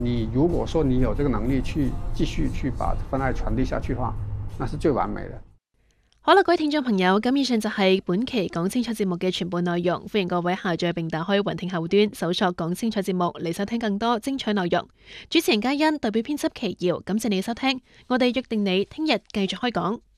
你如果說你有這個能力去繼續去把份愛傳遞下去的話，那是最完美的。 好啦，各位聽眾朋友，咁以上就係本期講清楚節目嘅全部內容，歡迎各位下載並打開雲聽後端搜索講清楚節目嚟收聽更多精彩內容。主持人嘉欣代表編輯奇瑤，感謝你收聽，我哋約定你聽日繼續開講。